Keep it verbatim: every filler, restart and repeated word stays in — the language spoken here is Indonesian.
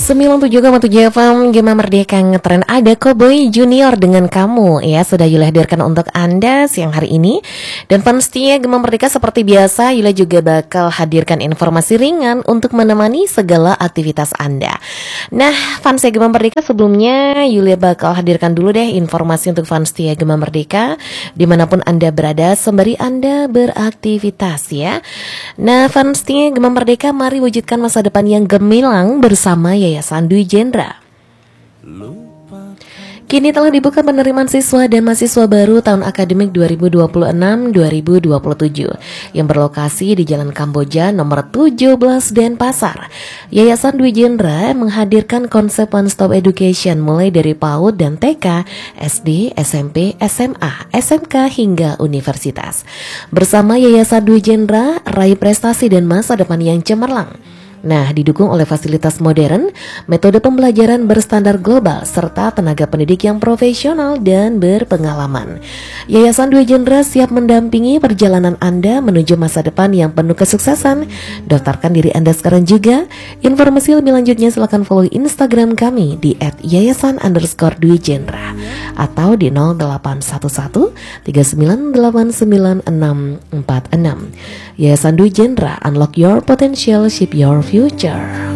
sembilan puluh tujuh koma tujuh F M Gema Merdeka Ngetren. Ada Cowboy Junior dengan kamu ya, sudah Yula hadirkan untuk Anda siang hari ini. Dan fans setia Gema Merdeka seperti biasa, Yula juga bakal hadirkan informasi ringan untuk menemani segala aktivitas Anda. Nah, fans setia Gema Merdeka, sebelumnya Yula bakal hadirkan dulu deh informasi untuk fans setia Gema Merdeka dimanapun Anda berada sembari Anda beraktivitas ya. Nah, fans setia Gema Merdeka, mari wujudkan masa depan yang gemilang bersama Yayasan Dwi Jendra. Kini telah dibuka penerimaan siswa dan mahasiswa baru tahun akademik dua ribu dua puluh enam dua ribu dua puluh tujuh yang berlokasi di Jalan Kamboja nomor tujuh belas Denpasar. Yayasan Dwi Jendra menghadirkan konsep one stop education mulai dari PAUD dan T K, S D, S M P, S M A, S M K hingga universitas. Bersama Yayasan Dwi Jendra, raih prestasi dan masa depan yang cemerlang. Nah, didukung oleh fasilitas modern, metode pembelajaran berstandar global, serta tenaga pendidik yang profesional dan berpengalaman. Yayasan Dwi Jendra siap mendampingi perjalanan Anda menuju masa depan yang penuh kesuksesan. Daftarkan diri Anda sekarang juga. Informasi lebih lanjutnya silakan follow Instagram kami di et yayasan underscore Dwi Jendra atau di nol delapan satu satu tiga sembilan delapan sembilan enam empat enam. Yayasan Dwi Jendra, unlock your potential, shape your future.